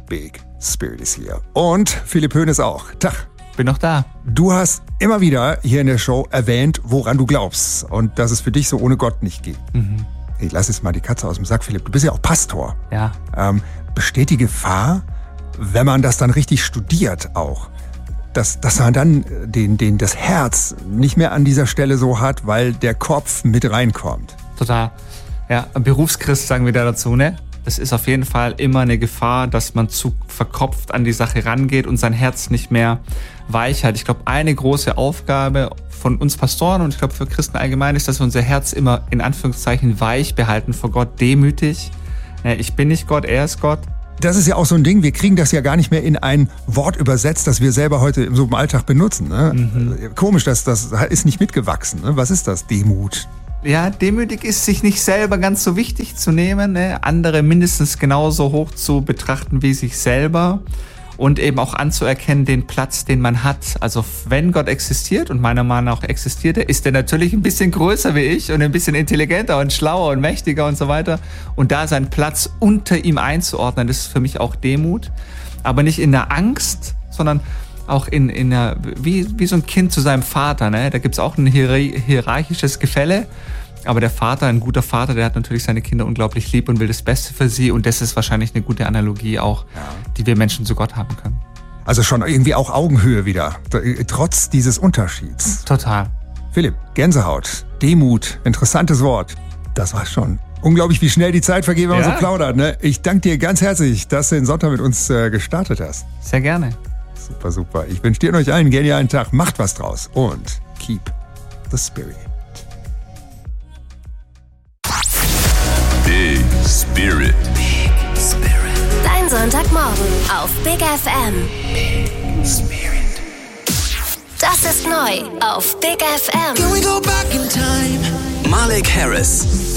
Big Spirit is here. Und Philipp Hoeneß auch. Tag. Bin noch da. Du hast immer wieder hier in der Show erwähnt, woran du glaubst und dass es für dich so ohne Gott nicht geht. Ich lass jetzt mal die Katze aus dem Sack, Philipp. Du bist ja auch Pastor. Ja. Besteht die Gefahr, wenn man das dann richtig studiert auch, dass man dann das Herz nicht mehr an dieser Stelle so hat, weil der Kopf mit reinkommt? Total. Ja, Berufschrist sagen wir da dazu, ne? Es ist auf jeden Fall immer eine Gefahr, dass man zu verkopft an die Sache rangeht und sein Herz nicht mehr weich hat. Ich glaube, eine große Aufgabe von uns Pastoren und ich glaube für Christen allgemein ist, dass wir unser Herz immer in Anführungszeichen weich behalten vor Gott, demütig. Ich bin nicht Gott, er ist Gott. Das ist ja auch so ein Ding, wir kriegen das ja gar nicht mehr in ein Wort übersetzt, das wir selber heute so im Alltag benutzen. Ne? Komisch, das ist nicht mitgewachsen. Ne? Was ist das? Demut. Ja, demütig ist, sich nicht selber ganz so wichtig zu nehmen, ne? Andere mindestens genauso hoch zu betrachten wie sich selber und eben auch anzuerkennen den Platz, den man hat. Also wenn Gott existiert und meiner Meinung nach existiert er, ist er natürlich ein bisschen größer wie ich und ein bisschen intelligenter und schlauer und mächtiger und so weiter. Und da seinen Platz unter ihm einzuordnen, das ist für mich auch Demut. Aber nicht in der Angst, sondern auch in einer, wie so ein Kind zu seinem Vater, ne? Da gibt's auch ein hierarchisches Gefälle. Aber der Vater, ein guter Vater, der hat natürlich seine Kinder unglaublich lieb und will das Beste für sie. Und das ist wahrscheinlich eine gute Analogie auch, die wir Menschen zu Gott haben können. Also schon irgendwie auch Augenhöhe wieder, trotz dieses Unterschieds. Total. Philipp, Gänsehaut, Demut, interessantes Wort. Das war's schon. Unglaublich, wie schnell die Zeit vergeht, wenn man so plaudert. Ne? Ich danke dir ganz herzlich, dass du den Sonntag mit uns gestartet hast. Sehr gerne. Super, super. Ich wünsche dir und euch allen einen genialen Tag. Macht was draus und keep the spirit. Big Spirit. Big Spirit. Dein Sonntagmorgen auf Big FM. Big Spirit. Das ist neu auf Big FM. Can we go back in time? Malik Harris.